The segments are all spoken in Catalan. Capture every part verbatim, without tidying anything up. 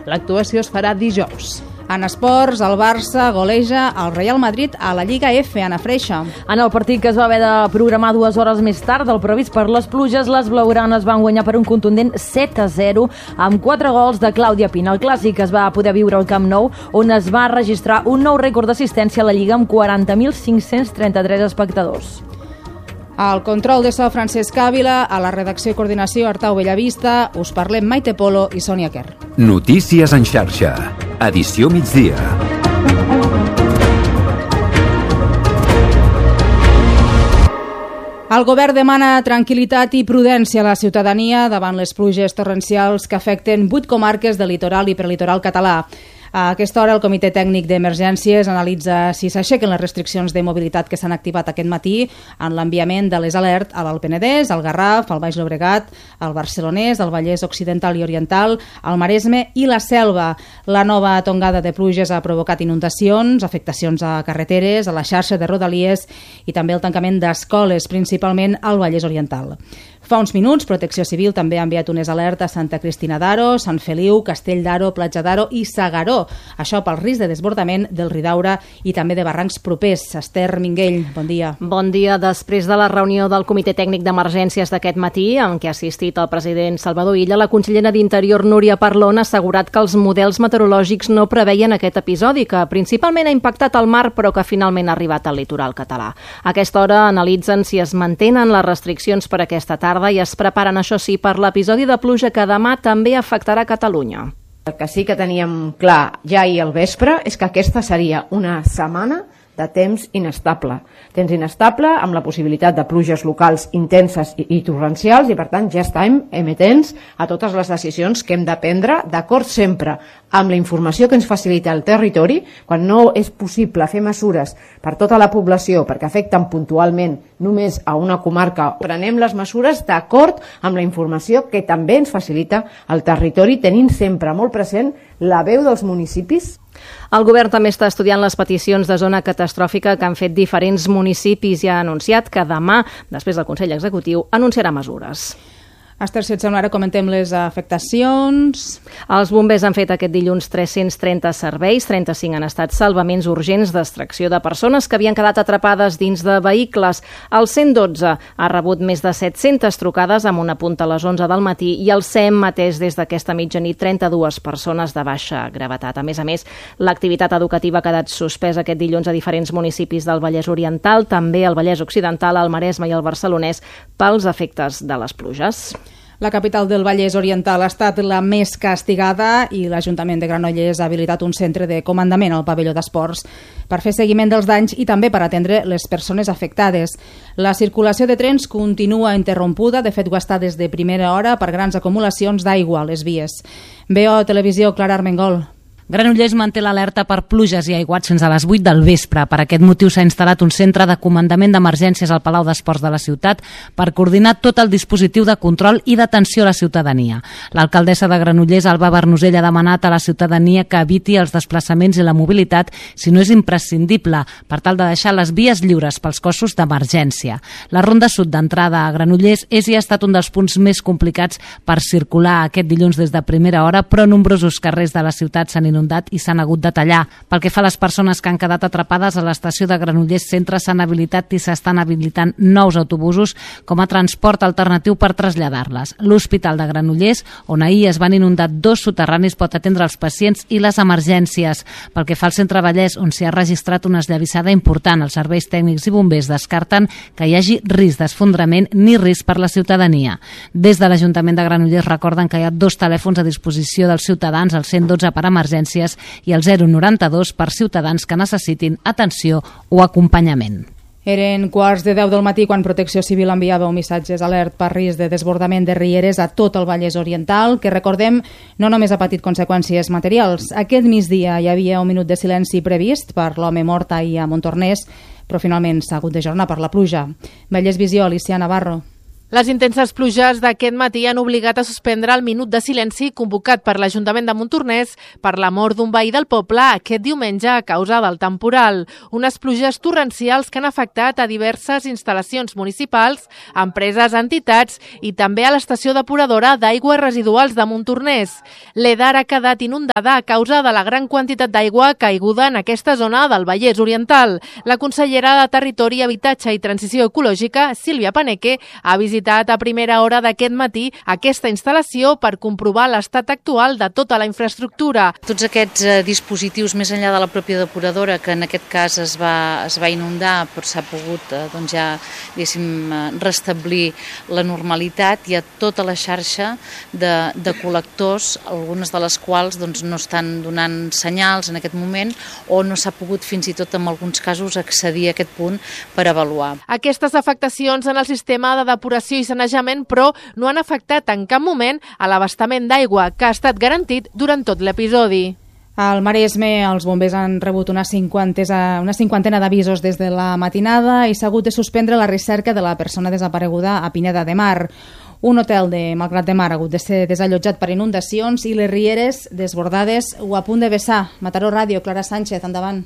L'actuació es farà dijous. En esports, el Barça goleja el Real Madrid a la Lliga F, Anna Freixa. En el partit que es va haver de programar dues hores més tard del previst per les pluges, les blaugranes van guanyar per un contundent set a zero amb quatre gols de Clàudia Pina. El clàssic es va poder viure al Camp Nou, on es va registrar un nou rècord d'assistència a la Lliga amb quaranta mil cinc-cents trenta-tres espectadors. Al control de so, Francesc Ávila, a la redacció i coordinació, Artau Bellavista, us parlem Maite Polo i Sònia Kerr. Notícies en xarxa, edició migdia. El govern demana tranquil·litat i prudència a la ciutadania davant les pluges torrencials que afecten vuit comarques del litoral i prelitoral català. A aquesta hora, el Comitè Tècnic d'Emergències analitza si s'aixequen les restriccions de mobilitat que s'han activat aquest matí en l'enviament de les alertes a l'Alt Penedès, al Garraf, al Baix Llobregat, al Barcelonès, al Vallès Occidental i Oriental, al Maresme i la Selva. La nova tongada de pluges ha provocat inundacions, afectacions a carreteres, a la xarxa de rodalies i també el tancament d'escoles, principalment al Vallès Oriental. Fa uns minuts, Protecció Civil també ha enviat unes alertes a Santa Cristina d'Aro, Sant Feliu, Castell d'Aro, Platja d'Aro i S'Agaró. Això pel risc de desbordament del Ridaura i també de barrancs propers. Esther Minguell, bon dia. Bon dia. Després de la reunió del Comitè Tècnic d'Emergències d'aquest matí, en què ha assistit el president Salvador Illa, la consellera d'Interior Núria Parlon ha assegurat que els models meteorològics no preveien aquest episodi, que principalment ha impactat el mar però que finalment ha arribat al litoral català. A aquesta hora analitzen si es mantenen les restriccions per aquesta tarda i es preparen, això sí, per l'episodi de pluja que demà també afectarà Catalunya. El que sí que teníem clar ja ahir al vespre és que aquesta seria una setmana de temps inestable. Temps inestable amb la possibilitat de pluges locals intenses i, i torrencials i per tant ja estem emetents a totes les decisions que hem de prendre d'acord sempre amb la informació que ens facilita el territori. Quan no és possible fer mesures per tota la població perquè afecten puntualment només a una comarca, prenem les mesures d'acord amb la informació que també ens facilita el territori, tenint sempre molt present la veu dels municipis. El govern també està estudiant les peticions de zona catastròfica que han fet diferents municipis i ha anunciat que demà, després del Consell Executiu, anunciarà mesures. Esther, si et sembla, ara comentem les afectacions. Els bombers han fet aquest dilluns tres-cents trenta serveis, trenta-cinc han estat salvaments urgents d'extracció de persones que havien quedat atrapades dins de vehicles. El cent dotze ha rebut més de set-centes trucades amb una punta a les onze del matí i el S E M ha atès des d'aquesta mitjanit trenta-dues persones de baixa gravetat. A més a més, l'activitat educativa ha quedat suspesa aquest dilluns a diferents municipis del Vallès Oriental, també al Vallès Occidental, al Maresme i al Barcelonès, pels efectes de les pluges. La capital del Vallès Oriental ha estat la més castigada i l'Ajuntament de Granollers ha habilitat un centre de comandament al pavelló d'esports per fer seguiment dels danys i també per atendre les persones afectades. La circulació de trens continua interrompuda, de fet ho està des de primera hora per grans acumulacions d'aigua a les vies. V O Televisió, Clara Armengol. Granollers manté l'alerta per pluges i aiguats fins a les vuit del vespre. Per aquest motiu s'ha instal·lat un centre de comandament d'emergències al Palau d'Esports de la ciutat per coordinar tot el dispositiu de control i d'atenció a la ciutadania. L'alcaldessa de Granollers, Alba Bernusell, ha demanat a la ciutadania que eviti els desplaçaments i la mobilitat si no és imprescindible, per tal de deixar les vies lliures pels cossos d'emergència. La ronda sud d'entrada a Granollers és i ha estat un dels punts més complicats per circular aquest dilluns des de primera hora, però nombrosos carrers de la ciutat s'han inundat i s'han hagut de tallar. Pel que fa a les persones que han quedat atrapades a l'estació de Granollers Centre, s'han habilitat i s'estan habilitant nous autobusos com a transport alternatiu per traslladar-les. L'Hospital de Granollers, on ahir es van inundar dos soterranis, pot atendre els pacients i les emergències. Pel que fa al Centre Vallès, on s'hi ha registrat una esllavissada important, els serveis tècnics i bombers descarten que hi hagi risc d'esfondrament ni risc per la ciutadania. Des de l'Ajuntament de Granollers recorden que hi ha dos telèfons a disposició dels ciutadans, el cent dotze per emergències i el zero noranta-dos per ciutadans que necessitin atenció o acompanyament. Eren quarts de deu del matí quan Protecció Civil enviava un missatge alert per risc de desbordament de rieres a tot el Vallès Oriental, que recordem no només ha patit conseqüències materials. Aquest migdia hi havia un minut de silenci previst per l'home mort ahir a Montornès, però finalment s'ha hagut d'ajornar per la pluja. Vallès Visió, Alicia Navarro. Les intenses pluges d'aquest matí han obligat a suspendre el minut de silenci convocat per l'Ajuntament de Montornès per la mort d'un veí del poble aquest diumenge a causa del temporal. Unes pluges torrencials que han afectat a diverses instal·lacions municipals, empreses, entitats i també a l'estació depuradora d'aigües residuals de Montornès. L'Edar ha quedat inundada a causa de la gran quantitat d'aigua caiguda en aquesta zona del Vallès Oriental. La consellera de Territori, Habitatge i Transició Ecològica, Sílvia Paneque, ha visitat a primera hora d'aquest matí aquesta instal·lació per comprovar l'estat actual de tota la infraestructura. Tots aquests eh, dispositius, més enllà de la pròpia depuradora, que en aquest cas es va, es va inundar, però s'ha pogut eh, doncs ja, diguéssim, restablir la normalitat. Hi ha tota la xarxa de, de col·lectors, algunes de les quals doncs, no estan donant senyals en aquest moment o no s'ha pogut fins i tot en alguns casos accedir a aquest punt per avaluar. Aquestes afectacions en el sistema de depuració i sanejament, però no han afectat en cap moment a l'abastament d'aigua, que ha estat garantit durant tot l'episodi. Al Maresme, els bombers han rebut una, una cinquantena d'avisos des de la matinada i s'ha hagut de suspendre la recerca de la persona desapareguda a Pineda de Mar. Un hotel de Malgrat de Mar ha hagut de ser desallotjat per inundacions i les rieres desbordades o a punt de vessar. Mataró Ràdio, Clara Sánchez, endavant.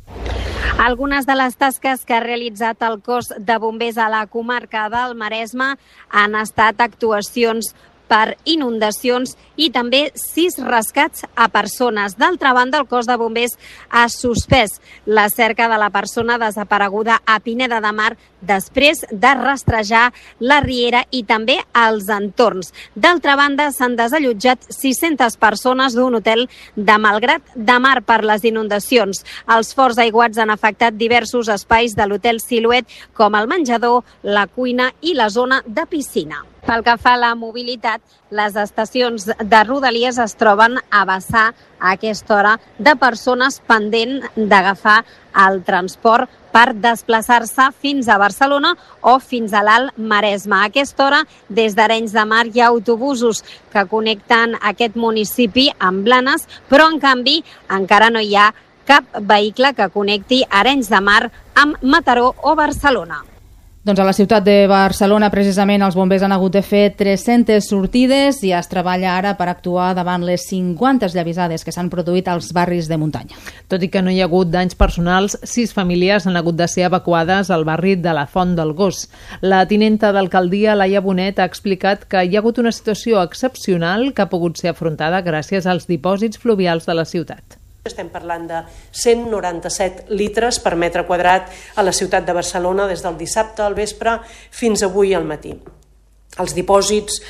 Algunes de les tasques que ha realitzat el cos de bombers a la comarca del Maresme han estat actuacions per inundacions i també sis rescats a persones. D'altra banda, el cos de bombers ha suspès la cerca de la persona desapareguda a Pineda de Mar després de rastrejar la riera i també els entorns. D'altra banda, s'han desallotjat sis-centes persones d'un hotel de Malgrat de Mar per les inundacions. Els forts aiguats han afectat diversos espais de l'hotel Siluet, com el menjador, la cuina i la zona de piscina. Pel que fa a la mobilitat, les estacions de Rodalies es troben a vessar a aquesta hora de persones pendent d'agafar el transport per desplaçar-se fins a Barcelona o fins a l'Alt Maresme. A aquesta hora, des d'Arenys de Mar hi ha autobusos que connecten aquest municipi amb Blanes, però en canvi encara no hi ha cap vehicle que connecti Arenys de Mar amb Mataró o Barcelona. Doncs a la ciutat de Barcelona, precisament, els bombers han hagut de fer tres-centes sortides i es treballa ara per actuar davant les cinquanta esllavissades que s'han produït als barris de muntanya. Tot i que no hi ha hagut danys personals, sis famílies han hagut de ser evacuades al barri de la Font del Gos. La tinenta d'alcaldia, Laia Bonet, ha explicat que hi ha hagut una situació excepcional que ha pogut ser afrontada gràcies als dipòsits fluvials de la ciutat. Estem parlant de cent noranta-set litres per metre quadrat a la ciutat de Barcelona des del dissabte al vespre fins avui al matí. Els dipòsits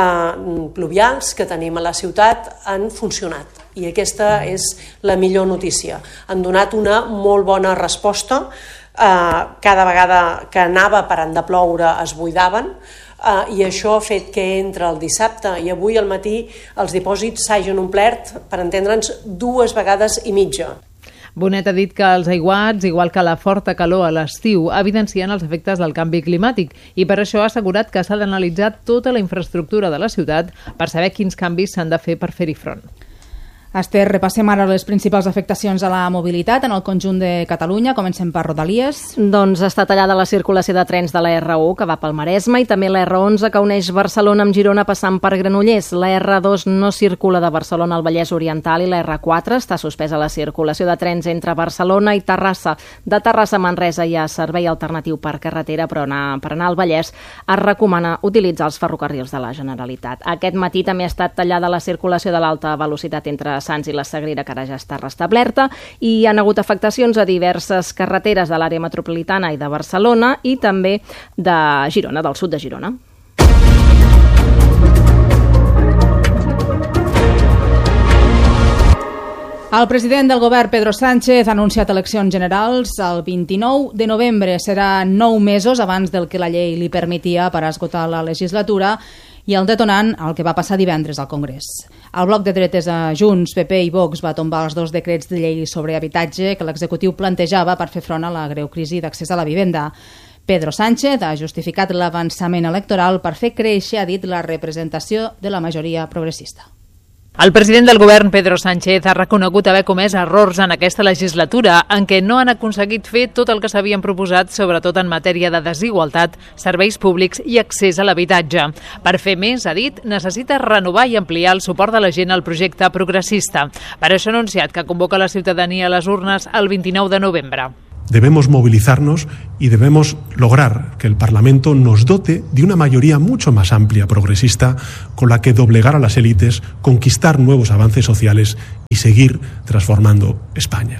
eh, pluvials que tenim a la ciutat han funcionat i aquesta és la millor notícia. Han donat una molt bona resposta. Eh, cada vegada que anava parant de ploure es buidaven. Uh, i això ha fet que entre el dissabte i avui al matí els dipòsits s'hagin omplert, per entendre'ns, dues vegades i mitja. Bonet ha dit que els aiguats, igual que la forta calor a l'estiu, evidencien els efectes del canvi climàtic i per això ha assegurat que s'ha d'analitzar tota la infraestructura de la ciutat per saber quins canvis s'han de fer per fer-hi front. Esther, repassem ara les principals afectacions a la mobilitat en el conjunt de Catalunya. Comencem per Rodalies. Doncs està tallada la circulació de trens de la erre u que va pel Maresme i també la erre onze que uneix Barcelona amb Girona passant per Granollers. La erre dos no circula de Barcelona al Vallès Oriental i la erre quatre està suspesa la circulació de trens entre Barcelona i Terrassa. De Terrassa a Manresa hi ha servei alternatiu per carretera, però anar, per anar al Vallès es recomana utilitzar els ferrocarrils de la Generalitat. Aquest matí també ha estat tallada la circulació de l'alta velocitat entre Sants i la Sagrera, que ara ja està restablerta, i hi han hagut afectacions a diverses carreteres de l'àrea metropolitana i de Barcelona i també de Girona, del sud de Girona. El president del govern, Pedro Sánchez, ha anunciat eleccions generals el vint-i-nou de novembre. Serà nou mesos abans del que la llei li permetia per esgotar la legislatura i el detonant el que va passar divendres al Congrés. El bloc de dretes a Junts, P P i Vox va tombar els dos decrets de llei sobre habitatge que l'executiu plantejava per fer front a la greu crisi d'accés a la vivenda. Pedro Sánchez ha justificat l'avançament electoral per fer créixer, ha dit, la representació de la majoria progressista. El president del govern, Pedro Sánchez, ha reconegut haver comès errors en aquesta legislatura en què no han aconseguit fer tot el que s'havien proposat, sobretot en matèria de desigualtat, serveis públics i accés a l'habitatge. Per fer més, ha dit, necessita renovar i ampliar el suport de la gent al projecte progressista. Per això ha anunciat que convoca la ciutadania a les urnes el vint-i-nou de novembre. Debemos movilizarnos y debemos lograr que el Parlamento nos dote de una mayoría mucho más amplia, progresista, con la que doblegar a las élites, conquistar nuevos avances sociales y seguir transformando España.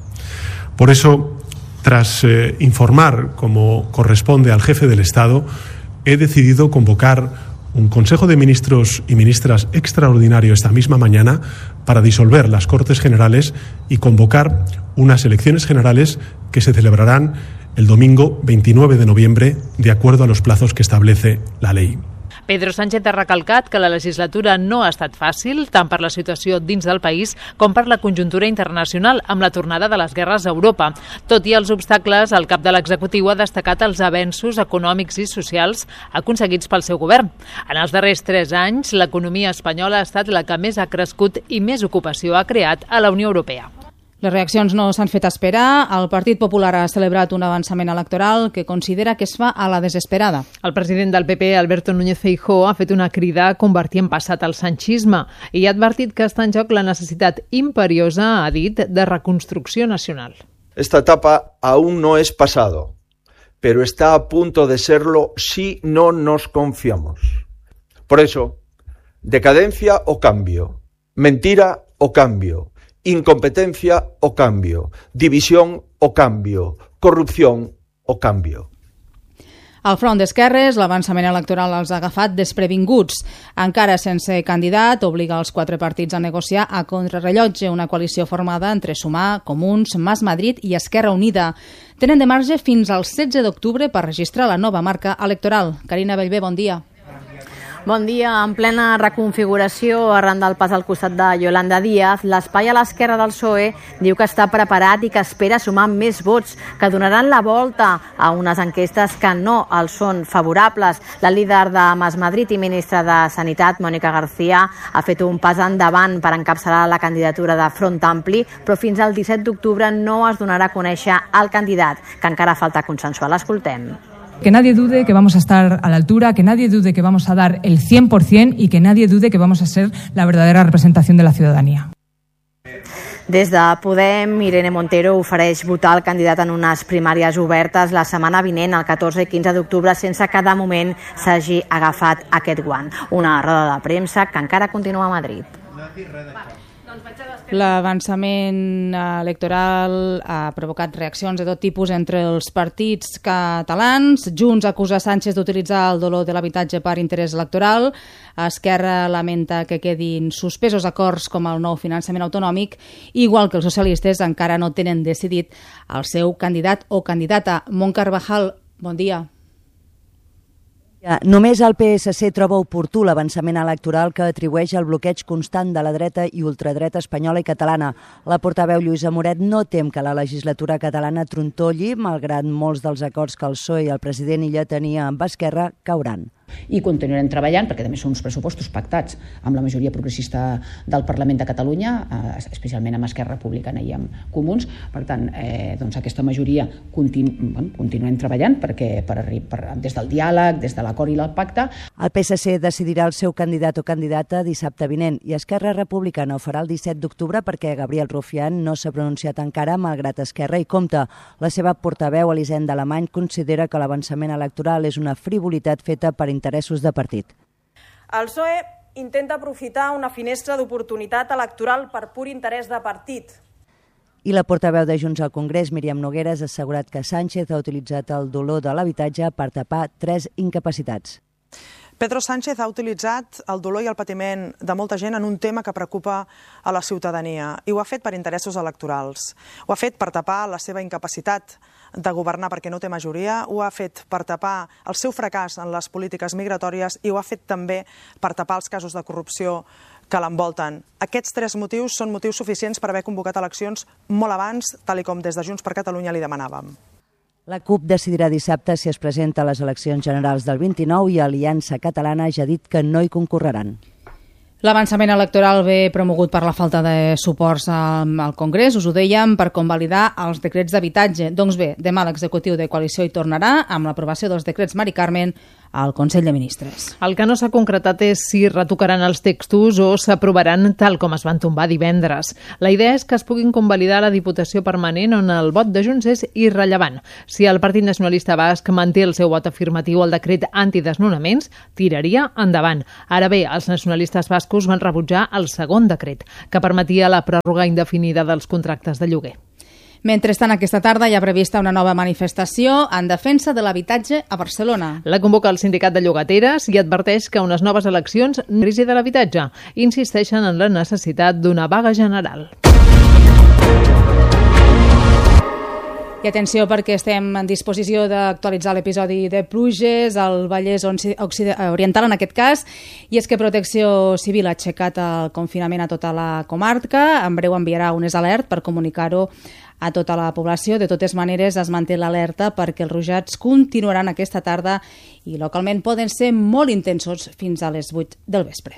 Por eso, tras eh, informar, como corresponde al jefe del Estado, he decidido convocar un Consejo de Ministros y Ministras extraordinario esta misma mañana para disolver las Cortes Generales y convocar unas elecciones generales que se celebrarán el domingo veintinueve de noviembre, de acuerdo a los plazos que establece la ley. Pedro Sánchez ha recalcat que la legislatura no ha estat fàcil, tant per la situació dins del país com per la conjuntura internacional amb la tornada de les guerres a Europa. Tot i els obstacles, el cap de l'executiu ha destacat els avenços econòmics i socials aconseguits pel seu govern. En els darrers tres anys, l'economia espanyola ha estat la que més ha crescut i més ocupació ha creat a la Unió Europea. Les reaccions no s'han fet esperar. El Partit Popular ha celebrat un avançament electoral que considera que es fa a la desesperada. El president del P P, Alberto Núñez Feijóo, ha fet una crida a convertir en passat el sanchisme i ha advertit que està en joc la necessitat imperiosa, ha dit, de reconstrucció nacional. Esta etapa aún no es pasado, pero está a punto de serlo si no nos confiamos. Por eso, decadencia o cambio, mentira o cambio, incompetencia o cambio, división o cambio, corrupción o cambio. Al front d'esquerres, l'avançament electoral els ha agafat desprevinguts. Encara sense candidat, obliga els quatre partits a negociar a contrarrellotge una coalició formada entre Sumar, Comuns, Mas Madrid i Esquerra Unida. Tenen de marge fins al setze d'octubre per registrar la nova marca electoral. Carina Bellver, bon dia. Bon dia. En plena reconfiguració arran del pas al costat de Yolanda Díaz, l'espai a l'esquerra del P S O E diu que està preparat i que espera sumar més vots, que donaran la volta a unes enquestes que no els són favorables. La líder de Mas Madrid i ministra de Sanitat, Mònica García, ha fet un pas endavant per encapçalar la candidatura de Front Ampli, però fins al disset d'octubre no es donarà a conèixer el candidat, que encara falta consensuar. L'escoltem. Que nadie dude que vamos a estar a la altura, que nadie dude que vamos a dar el cien por ciento y que nadie dude que vamos a ser la verdadera representación de la ciudadanía. Des de Podem, Irene Montero ofereix votar el candidat en unes primàries obertes la setmana vinent, el catorze i quinze d'octubre, sense que de moment s'hagi agafat aquest guant. Una roda de premsa que encara continua a Madrid. L'avançament electoral ha provocat reaccions de tot tipus entre els partits catalans. Junts acusa Sánchez d'utilitzar el dolor de l'habitatge per interès electoral. Esquerra lamenta que quedin suspesos acords com el nou finançament autonòmic, igual que els socialistes encara no tenen decidit el seu candidat o candidata. Mont Carvajal, bon dia. Només el P S C troba oportú l'avançament electoral que atribueix al bloqueig constant de la dreta i ultradreta espanyola i catalana. La portaveu Lluïsa Moret no tem que la legislatura catalana trontolli, malgrat molts dels acords que el P S O E i el president Illa tenia amb Esquerra cauran. I continuarem treballant, perquè també són uns pressupostos pactats amb la majoria progressista del Parlament de Catalunya, especialment amb Esquerra Republicana i amb Comuns. Per tant, eh, doncs aquesta majoria continu, bueno, continuem treballant perquè, per, per, des del diàleg, des de l'acord i el pacte. El P S C decidirà el seu candidat o candidata dissabte vinent i Esquerra Republicana ho farà el disset d'octubre perquè Gabriel Rufián no s'ha pronunciat encara, malgrat Esquerra i compta. La seva portaveu, Elisenda Alemany, considera que l'avançament electoral és una frivolitat feta per interessos de partit. El P S O E intenta aprofitar una finestra d'oportunitat electoral per pur interès de partit. I la portaveu de Junts al Congrés, Míriam Nogueras, ha assegurat que Sánchez ha utilitzat el dolor de l'habitatge per tapar tres incapacitats. Pedro Sánchez ha utilitzat el dolor i el patiment de molta gent en un tema que preocupa a la ciutadania i ho ha fet per interessos electorals. Ho ha fet per tapar la seva incapacitat de governar perquè no té majoria, ho ha fet per tapar el seu fracàs en les polítiques migratòries i ho ha fet també per tapar els casos de corrupció que l'envolten. Aquests tres motius són motius suficients per haver convocat eleccions molt abans, tal com des de Junts per Catalunya li demanàvem. La CUP decidirà dissabte si es presenta a les eleccions generals del vint-i-nou i Aliança Catalana ja ha dit que no hi concorreran. L'avançament electoral ve promogut per la falta de suports al, al Congrés, us ho dèiem, per convalidar els decrets d'habitatge. Doncs bé, demà l'executiu de coalició hi tornarà amb l'aprovació dels decrets Mari Carmen al Consell de Ministres. El que no s'ha concretat és si retocaran els textos o s'aprovaran tal com es van tombar divendres. La idea és que es puguin convalidar a la Diputació Permanent, on el vot de Junts és irrellevant. Si el Partit Nacionalista Basc manté el seu vot afirmatiu al decret antidesnonaments, tiraria endavant. Ara bé, els nacionalistes bascos van rebutjar el segon decret, que permetia la pròrroga indefinida dels contractes de lloguer. Mentrestant, aquesta tarda hi ha prevista una nova manifestació en defensa de l'habitatge a Barcelona. La convoca el sindicat de llogateres i adverteix que unes noves eleccions no crisi de l'habitatge. Insisteixen en la necessitat d'una vaga general. I atenció, perquè estem en disposició d'actualitzar l'episodi de pluges al Vallès Oriental, en aquest cas, i és que Protecció Civil ha aixecat el confinament a tota la comarca. En breu enviarà unes alertes per comunicar-ho a tota la població. De totes maneres, es manté l'alerta perquè els ruixats continuaran aquesta tarda i localment poden ser molt intensos fins a les vuit del vespre.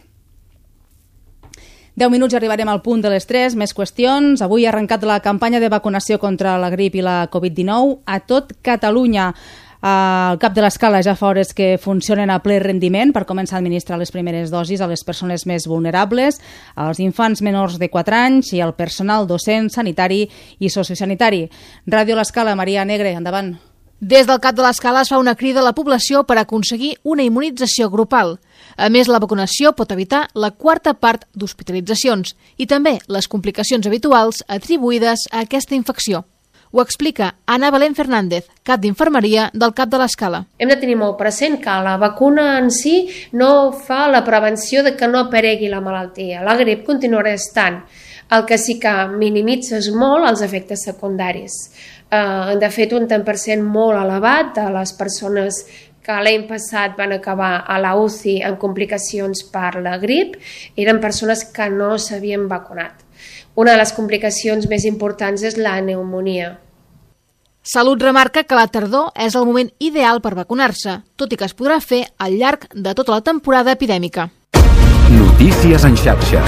deu minuts i arribarem al punt de les tres. Més qüestions. Avui ha arrencat la campanya de vacunació contra la grip i la covid dinou a tot Catalunya. Al Cap de l'Escala ja fa hores que funcionen a ple rendiment per començar a administrar les primeres dosis a les persones més vulnerables, als infants menors de quatre anys i al personal docent, sanitari i sociosanitari. Ràdio l'Escala, Maria Negre, endavant. Des del Cap de l'Escala es fa una crida a la població per aconseguir una immunització grupal. A més, la vacunació pot evitar la quarta part d'hospitalitzacions i també les complicacions habituals atribuïdes a aquesta infecció. Ho explica Anna Belén Fernández, cap d'infermeria del Cap de l'Escala. Hem de tenir molt present que la vacuna en si no fa la prevenció de que no aparegui la malaltia. La grip continuarà estant. El que sí que minimitza molt els efectes secundaris. Eh, de fet, un tant per cent molt elevat de les persones que l'any passat van acabar a la U C I amb complicacions per la grip eren persones que no s'havien vacunat. Una de les complicacions més importants és la pneumònia. Salut remarca que la tardor és el moment ideal per vacunar-se, tot i que es podrà fer al llarg de tota la temporada epidèmica. Notícies en xarxa.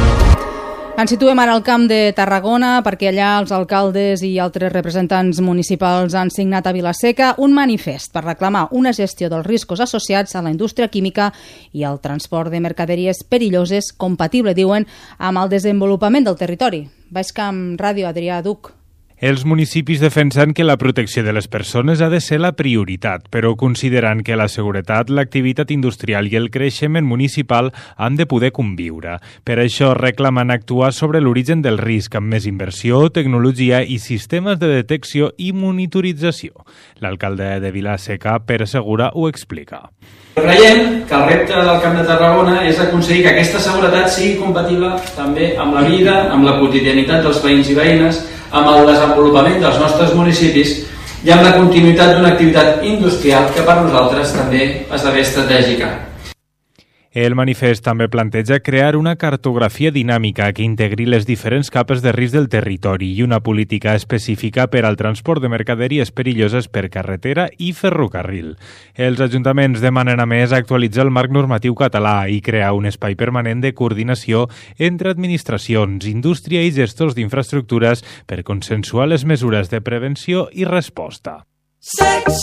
Ens situem ara al Camp de Tarragona perquè allà els alcaldes i altres representants municipals han signat a Vila-seca un manifest per reclamar una gestió dels riscos associats a la indústria química i al transport de mercaderies perilloses compatible, diuen, amb el desenvolupament del territori. Baix Camp Ràdio, Adrià Duc. Els municipis defensen que la protecció de les persones ha de ser la prioritat, però consideran que la seguretat, l'activitat industrial i el creixement municipal han de poder conviure. Per això reclamen actuar sobre l'origen del risc amb més inversió, tecnologia i sistemes de detecció i monitorització. L'alcalde de Vila-seca, Pere Segura, ho explica. Creiem que el repte del Camp de Tarragona és aconseguir que aquesta seguretat sigui compatible també amb la vida, amb la quotidianitat dels veïns i veïnes, amb el desenvolupament dels nostres municipis i amb la continuïtat d'una activitat industrial que per nosaltres també esdevé estratègica. El manifest també planteja crear una cartografia dinàmica que integri les diferents capes de risc del territori i una política específica per al transport de mercaderies perilloses per carretera i ferrocarril. Els ajuntaments demanen a més actualitzar el marc normatiu català i crear un espai permanent de coordinació entre administracions, indústria i gestors d'infraestructures per consensuar les mesures de prevenció i resposta.